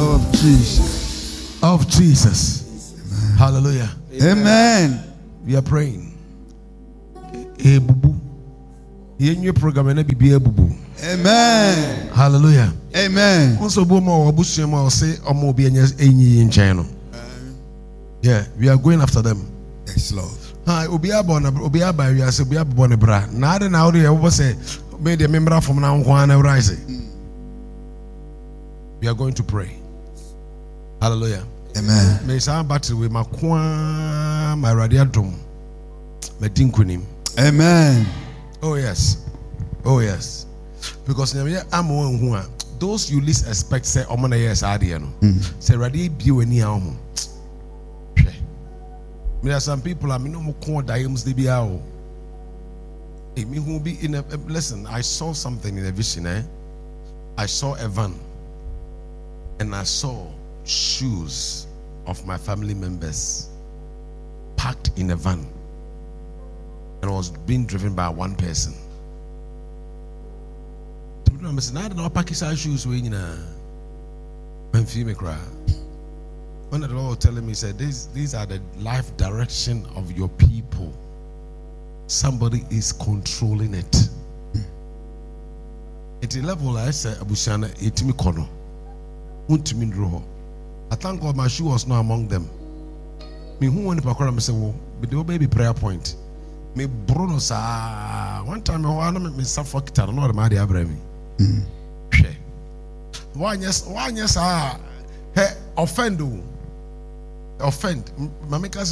of Jesus. Of Jesus. Amen. Hallelujah. Amen. We are praying. Program Amen. Hallelujah. Amen. Also, yeah, we are going after them. Yes, Lord. Hi, Obiaba, we are say we are born bra. Now they say made a member from now on rise. We are going to pray. Hallelujah. Amen. May some battle with my radiatum. Amen. Oh yes. Oh yes. Because I'm one who those you least expect say omona yes adiano. Say radi bi wani ahom. There are some people I mean no more diamonds they be out. Me who be in a listen, I saw something in a vision, I saw a van and I saw shoes of my family members packed in a van and was being driven by one person. I said, I don't know Pakistan shoes when you cry. When the Lord was telling me, he said, these are the life direction of your people. Somebody is controlling it. At the level I said, Abushana, itimi kono. Untimi ndroho. I thank God my shoe was not among them. Me who went to Pakora, I said, well, but the baby prayer point. Me Bruno sa one time I me suffocate. I don't know the matter Abraham. Why yes, he offend. Mamika